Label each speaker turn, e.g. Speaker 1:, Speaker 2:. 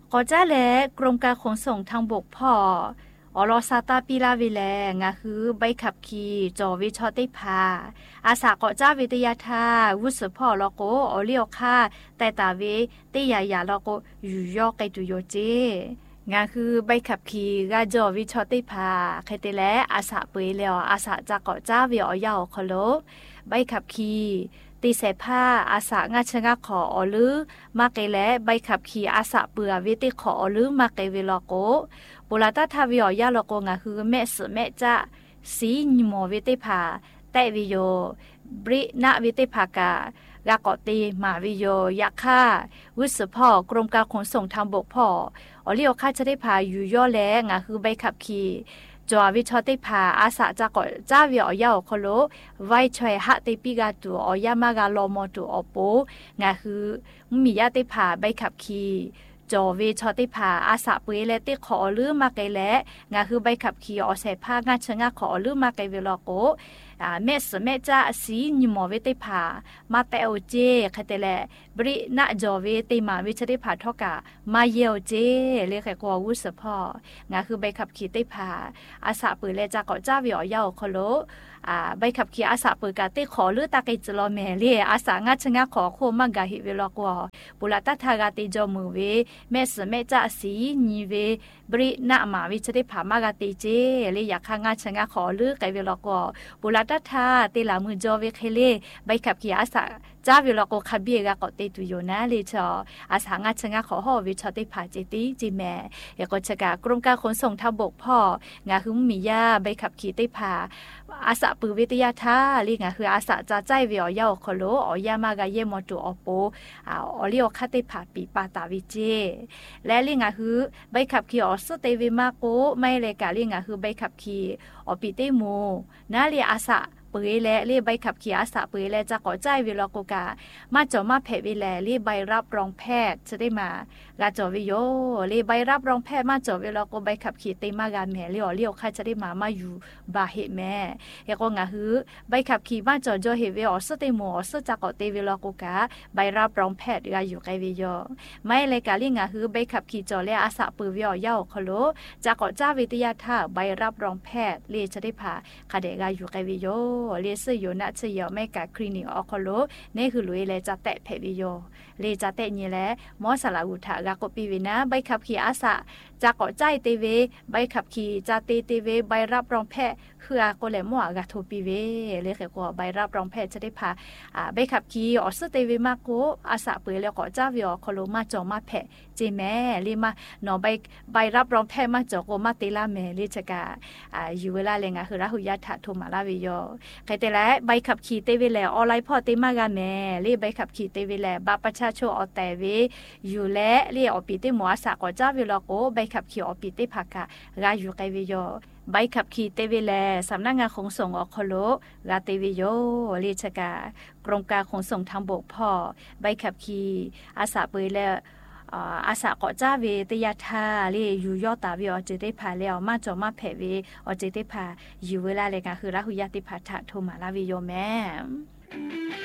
Speaker 1: ก็จะแลกรมการขนส่งทางบกพ่ออลอซาตาปิลาวิแลงาคือใบขับขี่จอวิชอติพาอาสาก็จะวิทยาทาวุฒิพ่อลอโกอเลียวค่าแต่ตาเวติยายาลอโกอยู่ยอกไกตุโยเจงาคือใบขับขี่กาจอวิชอติพาใครเตแลอาสาเปยแล้วอาสาจะก็จะวิออยาวคโลใบขับขี่ตีเสผ้าอาสางาชงะขออลือมาเกและใบขับขี่อาสาเปือวิติขออลือมาเกวิลโกปุราตาทาวิอยาลโกงาคือแม่สแม่จะสีนิโมวิติภาแต่วิโยบริณวิติภากากากอตีมาวิโยยักฆ่าวิสพ่อกรมการขนส่งทางบกพ่ออเลียวค่าจะได้พาอยู่ย่อแลงาคือใบขับขี่จอวิชอติพาอาสาจะก่อจ้าวิอยาคโลไว้ช่วยหะติปิกาตัวอยามากาลอมอตัวอโปงาคือมียาติพาใบขับขี่จอวิชอติพาอาสาปุยเลติขอลือมาไกและงาคือใบขับขี่อเสพางาชงะขอลือมาไกเวลโกแม่สแม่จ้าสีนิมอเวติพามาแต่โอเจคเตแลบริณจอเวติมาวิชติพาทอกามาเยวเจเรียกกว่าวุสพ่องาคือใบขับขี่ติพาอาสาปุยเลจากอจ้าวิอยาคโลใบขับขี่อาสาปุยกาติขอลือตาไกจลอแม่เลียอาสางาชงะขอโคมังกาหิเวลกว่าปุระตทากาติจอมือเวแม่สแม่จ้าสีนีเวบริณมาวิชติพามากาติเจเลียอยากข้างาชงะขอลือไกเวลกว่าปุระตทาติลามือจอเวเคเลใบขับขี่อาสาจ้าเวลโกคาเบียกากอติตุโยนะเลชออาสางาชงะขอฮอวิชติพาเจติจิแม่ยากชกากรมการขนส่งทางบกพ่องาคือมียาใบขับขี่ติพาอาสาปือวิทยาท่าลีงาคืออาสาจะใจเวียวยาวคโลอยามากาเยมอตูอโปอเลียวคาติพาปีปาตาวิเจและลีงาคือใบขับขี่อสเตวิมาโกไม่เลยกาลีงาคือใบขับขี่อปิเตโมนาเลียอาสาเปยและเรียใบขับขี่อาสาเปยและจะก่อใจเวลาโกกามาจอมาแผเวแลเรียใบรับรองแพทย์จะได้มากาจอวิโยเรียใบรับรองแพทย์มาจอเวลาโกใบขับขี่เตมากาแม่เลี้ยวใครจะได้มาอยู่บาเหแม่ยก็งาฮือใบขับขี่มาจอจอเฮเวอสเตโมสจะก่อเตเวลาโกกาใบรับรองแพทย์กาอยู่ไกวิโยไม่เลยกาลิงาฮือใบขับขี่จอและอาสาเปยเวียวยาวคโลจะก่อจ้าวิทยาท่าใบรับรองแพทย์เรียจะได้พาคาเดกาอยู่ไกวิโยเลเซโยนะเชยแม่กะคลินิกอคโลนี่คือลุยเลจะแตะเพวิโยเลจะแตะนี่แหละมอสลาอุทากะกปีวินะใบขับขี่อาสาจะก่อใจเตเวใบขับขี่จะเตเวใบรับรองแพทย์คืออาโกเลมัวกะโทปีเวเลขกว่าใบรับรองแพทย์จะได้พาใบขับขี่ออสเตเวมาโกอาสาเปแล้วก็จ้าวิอคโลมาจอมาแพเจแม่เลมาหนอใบรับรองแพทย์มาจอโกมาเตลาแม่เลจะกะอยู่เวลาเลงะคือราหุยะทะโทมาลาวิโยใครแต่ละใบขับขี่เตเวแลออนไลน์พ่อเตมากาแม่เลใบขับขี่เตเวแลบัตรประชาชนออแต่เวอยู่และเลอปีเตหมัวสากอจ้าวิลโกใบขับขี่อปีเตภากากาอยู่ไกวิโยใบขับขี่เตเวแลสำนักงานขนส่งอคโลกาเตวิโยเลชกากรมการขนส่งทางบกพ่อใบขับขี่อาสาเปยและอาสาก่อจ้าเวตยาทาเลอยู่ยอตาวิอเจได้พาแล้วมาจอมาแผเวอเจได้พาอยู่เวลาเลยค่ะคือราหุยาติพัทธะโทมาลาวิโยแม่